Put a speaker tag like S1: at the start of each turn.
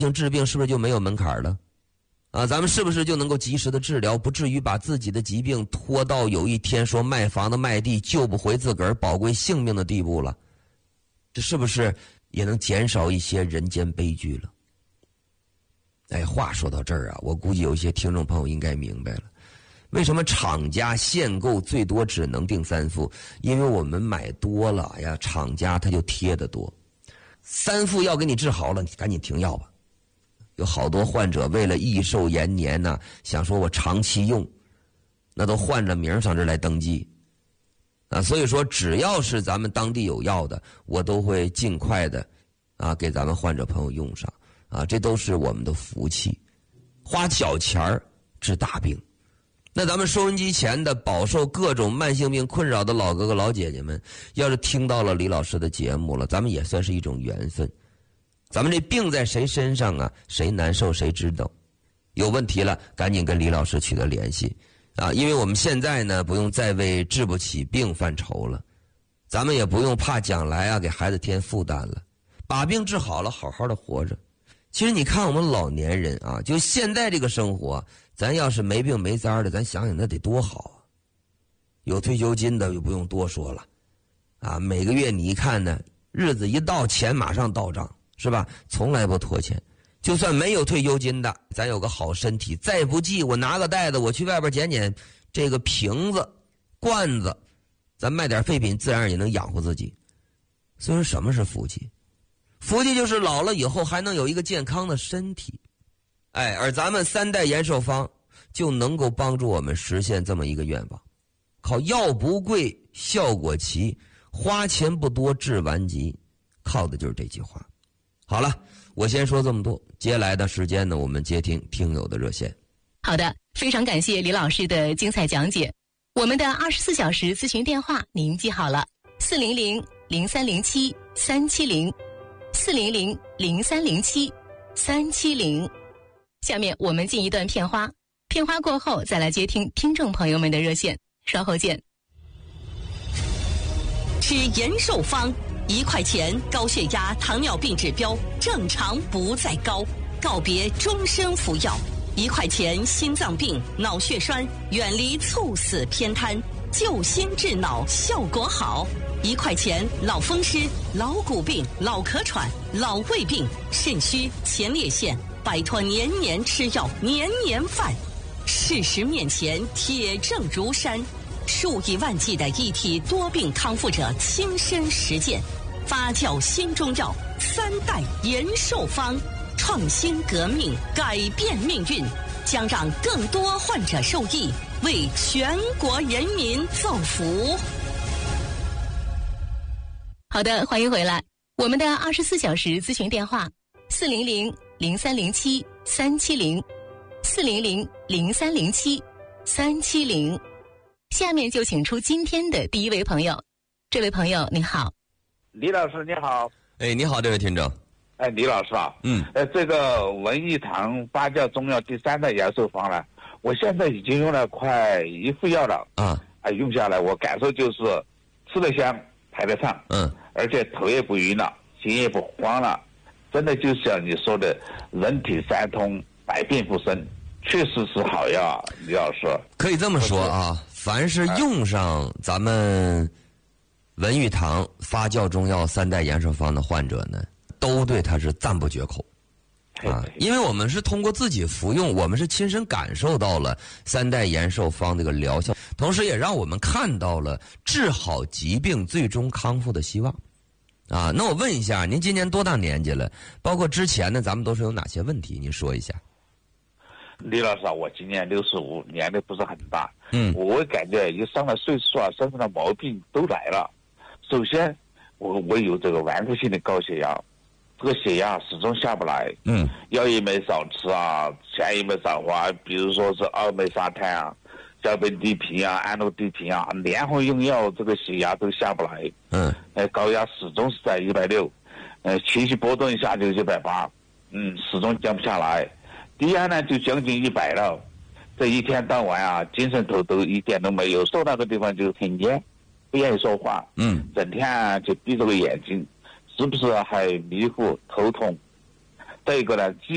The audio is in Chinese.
S1: 治病是不是就没有门槛了？啊，咱们是不是就能够及时的治疗，不至于把自己的疾病拖到有一天说卖房子卖地救不回自个儿宝贵性命的地步了？这是不是也能减少一些人间悲剧了？哎，话说到这儿啊，我估计有一些听众朋友应该明白了，为什么厂家限购最多只能定3副？因为我们买多了呀，厂家他就贴得多，3副药给你治好了，你赶紧停药吧。有好多患者为了益寿延年呢，想说我长期用，那都换着名上这来登记啊。所以说，只要是咱们当地有药的，我都会尽快的啊给咱们患者朋友用上啊，这都是我们的福气。花小钱儿治大病，那咱们收音机前的饱受各种慢性病困扰的老哥哥老姐姐们，要是听到了李老师的节目了，咱们也算是一种缘分。咱们这病在谁身上啊？谁难受谁知道。有问题了，赶紧跟李老师取得联系啊！因为我们现在呢，不用再为治不起病犯愁了，咱们也不用怕将来啊给孩子添负担了，把病治好了，好好的活着。其实你看我们老年人啊，就现在这个生活，咱要是没病没灾的，咱想想那得多好啊！有退休金的就不用多说了啊，每个月你一看呢，日子一到钱马上到账。是吧？从来不拖钱。就算没有退休金的，咱有个好身体，再不济我拿个袋子，我去外边捡这个瓶子、罐子，咱卖点废品，自然也能养活自己。所以说，什么是福气？福气就是老了以后还能有一个健康的身体。哎，而咱们3代延寿方就能够帮助我们实现这么一个愿望，靠药不贵，效果齐，花钱不多，治完急，靠的就是这句话。好了，我先说这么多，接下来的时间呢，我们接听听友的热线。
S2: 好的，非常感谢李老师的精彩讲解。我们的24小时咨询电话您记好了，400-0307-370，400-0307-370。下面我们进一段片花，片花过后再来接听听众朋友们的热线，稍后见。
S3: 吃延寿方，1块钱高血压、糖尿病指标正常不再高，告别终身服药。1块钱心脏病、脑血栓，远离猝死偏瘫，救心治脑效果好。1块钱老风湿、老骨病、老咳喘、老胃病、肾虚、前列腺，摆脱年年吃药、年年犯。事实面前铁证如山，数以万计的一体多病康复者亲身实践，发酵新中药3代延寿方，创新革命，改变命运，将让更多患者受益，为全国人民造福。
S2: 好的，欢迎回来。我们的24小时咨询电话400-0307-370，400-0307-370。下面就请出今天的第一位朋友。这位朋友你好。
S4: 李老师你好。
S1: 哎，你好，这位听众。
S4: 哎，李老师啊，这个文益堂发酵中药第3代延寿方呢，我现在已经用了快1副药了用下来我感受就是吃得香，排得畅，而且头也不晕了，心也不慌了，真的就像你说的人体三通，百病不生，确实是好药。李老师
S1: 可以这么说啊，凡是用上咱们文玉堂发酵中药3代延寿方的患者呢，都对他是赞不绝口因为我们是通过自己服用，我们是亲身感受到了3代延寿方这个疗效，同时也让我们看到了治好疾病最终康复的希望那我问一下，您今年多大年纪了？包括之前呢，咱们都是有哪些问题？您说一下。
S4: 李老师啊，我今年65，年龄不是很大。我感觉一上了岁数身上的毛病都来了。首先，我有这个顽固性的高血压，这个血压始终下不来。药也没少吃钱也没少花，比如说是奥美沙坦硝苯地平安诺地平连环用药，这个血压都下不来。高压始终是在160，情绪波动一下就180，始终降不下来。低压呢就将近100了，这一天到晚精神头都一点都没有，坐那个地方就很蔫，不愿意说话，整天就闭着个眼睛，时不时还迷糊头痛。再一个呢，